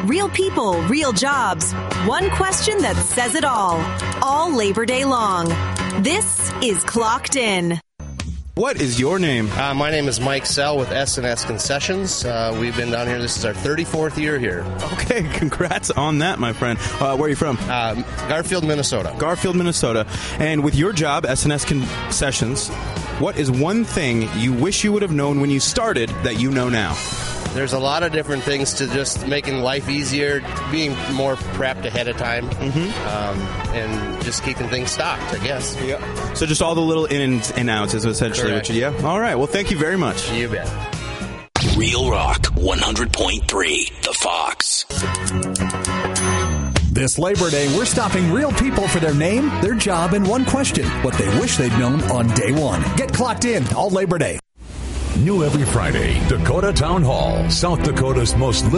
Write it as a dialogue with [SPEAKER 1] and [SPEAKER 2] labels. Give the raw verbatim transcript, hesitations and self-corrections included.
[SPEAKER 1] Real people, real jobs. One question that says it all. All Labor Day long. This is Clocked In.
[SPEAKER 2] What is your name?
[SPEAKER 3] Uh, my name is Mike Sell with S and S Concessions. Uh, we've been down here. This is our thirty-fourth year here.
[SPEAKER 2] Okay, congrats on that, my friend. Uh, where are you from?
[SPEAKER 3] Uh, Garfield, Minnesota.
[SPEAKER 2] Garfield, Minnesota. And with your job, S and S Concessions, what is one thing you wish you would have known when you started that you know now?
[SPEAKER 3] There's a lot of different things to just making life easier, being more prepped ahead of time, mm-hmm. um, and just keeping things stocked, I guess.
[SPEAKER 2] Yeah. So just all the little ins and outs is essentially
[SPEAKER 3] Correct.
[SPEAKER 2] what you, yeah? All right. Well, thank you very much.
[SPEAKER 3] You bet.
[SPEAKER 4] Real Rock one hundred point three, The Fox.
[SPEAKER 5] This Labor Day, we're stopping real people for their name, their job, and one question: what they wish they'd known on day one. Get clocked in all Labor Day.
[SPEAKER 6] New every Friday, Dakota Town Hall, South Dakota's most